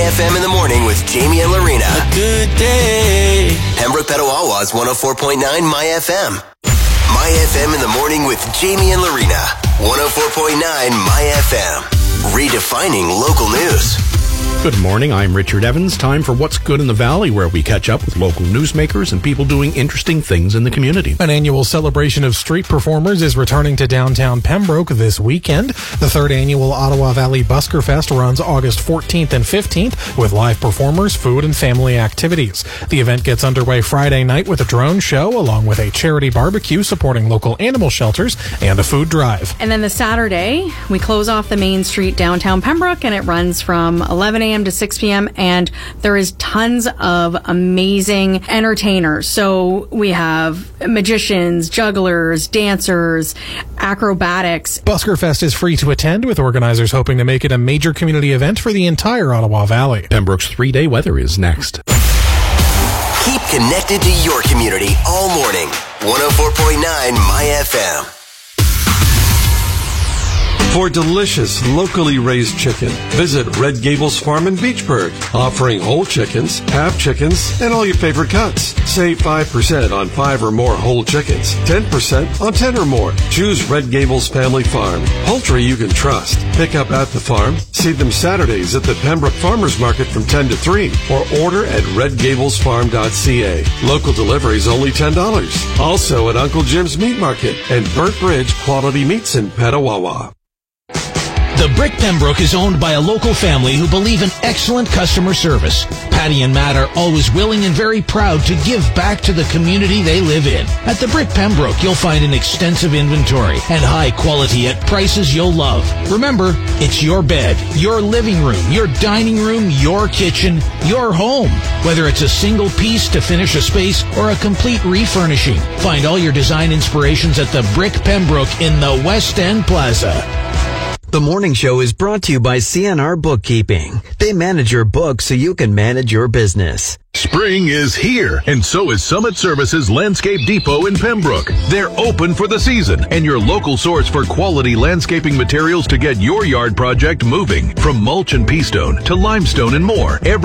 FM in the morning with Jamie and Lorena. A good day. Pembroke Petawawa's 104.9 My FM. My FM in the morning with Jamie and Lorena. 104.9 My FM. Redefining local news. Good morning, I'm Richard Evans. Time for What's Good in the Valley, where we catch up with local newsmakers and people doing interesting things in the community. An annual celebration of street performers is returning to downtown Pembroke this weekend. The third annual Ottawa Valley Busker Fest runs August 14th and 15th with live performers, food, and family activities. The event gets underway Friday night with a drone show, along with a charity barbecue supporting local animal shelters and a food drive. And then the Saturday, we close off the main street downtown Pembroke, and it runs from 11 a.m. to 6 p.m. and there is tons of amazing entertainers. So we have magicians, jugglers, dancers, acrobatics. Busker Fest is free to attend, with organizers hoping to make it a major community event for the entire Ottawa Valley. Pembroke's 3-day weather is next. Keep connected to your community all morning. 104.9 My FM. For delicious, locally raised chicken, visit Red Gables Farm in Beachburg, offering whole chickens, half chickens, and all your favorite cuts. Save 5% on 5 or more whole chickens, 10% on 10 or more. Choose Red Gables Family Farm. Poultry you can trust. Pick up at the farm. See them Saturdays at the Pembroke Farmers Market from 10 to 3, or order at redgablesfarm.ca. Local deliveries only $10. Also at Uncle Jim's Meat Market and Burnt Bridge Quality Meats in Petawawa. The Brick Pembroke is owned by a local family who believe in excellent customer service. Patty and Matt are always willing and very proud to give back to the community they live in. At the Brick Pembroke, you'll find an extensive inventory and high quality at prices you'll love. Remember, it's your bed, your living room, your dining room, your kitchen, your home. Whether it's a single piece to finish a space or a complete refurnishing, find all your design inspirations at the Brick Pembroke in the West End Plaza. The morning show is brought to you by CNR Bookkeeping. They manage your books so you can manage your business. Spring is here, and so is Summit Services Landscape Depot in Pembroke. They're open for the season, and your local source for quality landscaping materials to get your yard project moving. From mulch and pea stone to limestone and more,